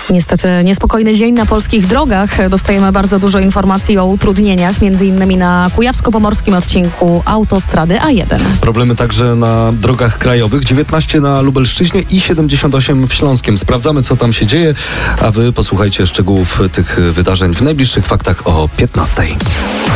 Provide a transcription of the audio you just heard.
Niestety niespokojny dzień na polskich drogach. Dostajemy bardzo dużo informacji o utrudnieniach, między innymi na kujawsko-pomorskim odcinku autostrady A1. Problemy także na drogach krajowych, 19 na Lubelszczyźnie i 78 w Śląskiem. Sprawdzamy, co tam się dzieje, a wy posłuchajcie szczegółów tych wydarzeń w najbliższych faktach o 15.